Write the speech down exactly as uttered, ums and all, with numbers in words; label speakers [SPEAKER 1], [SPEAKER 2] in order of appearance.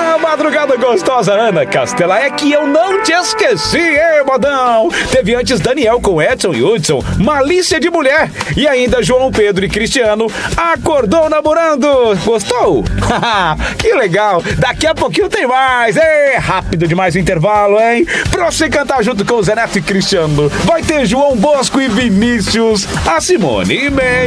[SPEAKER 1] Madrugada gostosa, Ana Castela, é que eu não te esqueci, hein, modão? Teve antes Daniel com Edson e Hudson, Malícia de Mulher, e ainda João Pedro e Cristiano, Acordou Namorando. Gostou? Que legal. Daqui a pouquinho tem mais. É rápido demais o intervalo, hein? Pra você cantar junto com o Zé Neto e Cristiano, vai ter João Bosco e Vinícius, a Simone e